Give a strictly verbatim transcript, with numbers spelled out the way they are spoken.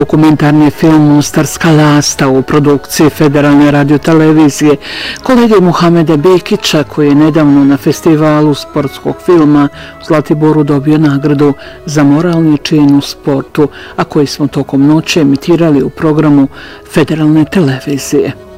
Dokumentarni film Mostarska lasta u produkciji Federalne radiotelevizije kolege Muhameda Bekića, koji je nedavno na festivalu sportskog filma u Zlatiboru dobio nagradu za moralni čin u sportu, a koji smo tokom noći emitirali u programu Federalne televizije.